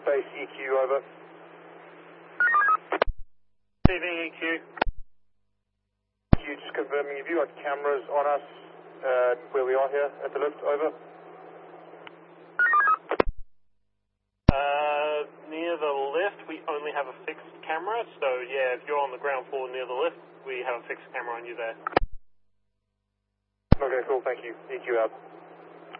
base EQ, over. Receiving EQ. EQ, just confirming, have you got cameras on us where we are here at the lift, over? Near the lift, we only have a fixed camera, so yeah, if you're on the ground floor near the lift, we have a fixed camera on you there. Okay, cool, thank you. EQ out.